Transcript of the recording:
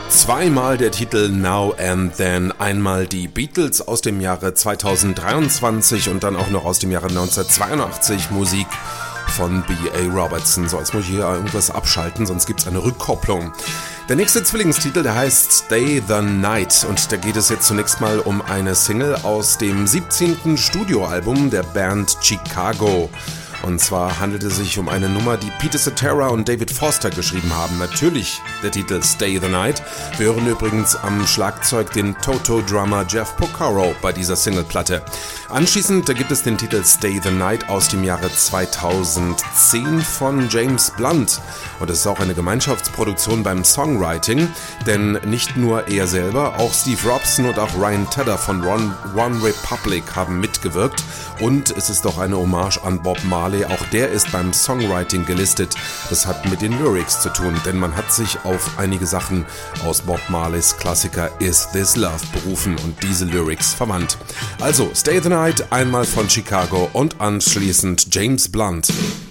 Zweimal der Titel Now and Then, einmal die Beatles aus dem Jahre 2023 und dann auch noch aus dem Jahre 1982 Musik von B.A. Robertson. So, jetzt muss ich hier irgendwas abschalten, sonst gibt's eine Rückkopplung. Der nächste Zwillingstitel, der heißt Stay the Night und da geht es jetzt zunächst mal um eine Single aus dem 17. Studioalbum der Band Chicago. Und zwar handelt es sich um eine Nummer, die Peter Cetera und David Foster geschrieben haben. Natürlich der Titel Stay the Night. Wir hören übrigens am Schlagzeug den Toto-Drummer Jeff Porcaro bei dieser Singleplatte. Anschließend gibt es den Titel Stay the Night aus dem Jahre 2010 von James Blunt. Und es ist auch eine Gemeinschaftsproduktion beim Songwriting, denn nicht nur er selber, auch Steve Robson und auch Ryan Tedder von One Republic haben mitgewirkt. Und es ist doch eine Hommage an Bob Marley, auch der ist beim Songwriting gelistet. Das hat mit den Lyrics zu tun, denn man hat sich auf einige Sachen aus Bob Marleys Klassiker Is This Love berufen und diese Lyrics verwandt. Also Stay the Night, einmal von Chicago und anschließend James Blunt.